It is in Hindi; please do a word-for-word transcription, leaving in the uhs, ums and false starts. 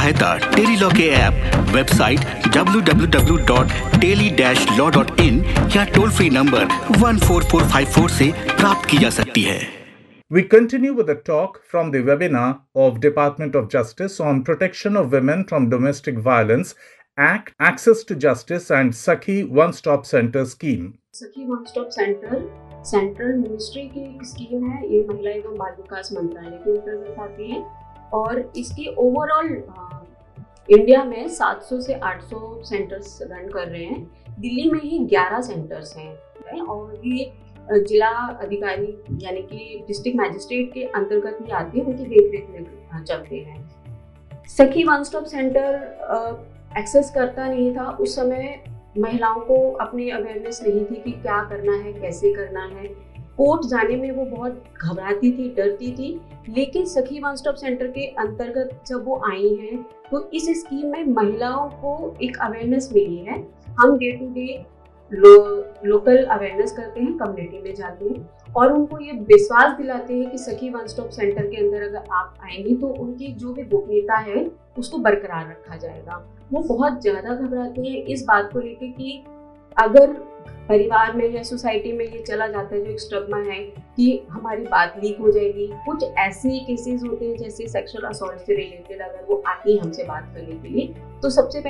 सहायता टेली लॉ के app, website W W W dot tele dash law dot in या toll free number one four four five four से प्राप्त की जा सकती है। We continue with a talk from the webinar of Department of Justice on Protection of Women from Domestic Violence Act, Access to Justice and Sakhi One Stop Center Scheme. सखी one stop centre central ministry की एक स्कीम है। ये महिला एवं बाल विकास मंत्रालय के अंतर्गत आती है और इसकी ओवरऑल इंडिया में सात सौ से आठ सौ सेंटर्स रन कर रहे हैं। दिल्ली में ही ग्यारह सेंटर्स हैं और ये जिला अधिकारी यानी कि डिस्ट्रिक्ट मैजिस्ट्रेट के अंतर्गत ही आते हैं, उनकी देखरेख में चलते हैं। सखी वन स्टॉप सेंटर एक्सेस करता नहीं था उस समय। महिलाओं को अपनी अवेयरनेस नहीं थी कि क्या करना है, कैसे करना है। कोर्ट जाने में वो बहुत घबराती थी, डरती थी। लेकिन सखी वन स्टॉप सेंटर के अंतर्गत जब वो आई हैं तो इस स्कीम में महिलाओं को एक अवेयरनेस मिली है। हम day to day low, local awareness करते हैं, कम्युनिटी में जाते हैं और उनको ये विश्वास दिलाते हैं कि सखी वन स्टॉप सेंटर के अंदर अगर आप आएंगी तो उनकी जो भी गोपनीयता है उसको बरकरार रखा जाएगा। वो बहुत ज़्यादा घबराती हैं इस बात को लेकर कि अगर परिवार में या सोसाइटी में ये चला जाता है, जो एक स्टिग्मा है कि हमारी बात लीक हो जाएगी। कुछ ऐसे केसेस होते हैं जैसे सेक्सुअल असॉल्ट से रिलेटेड, अगर वो आती है हमसे बात करने के लिए तो सबसे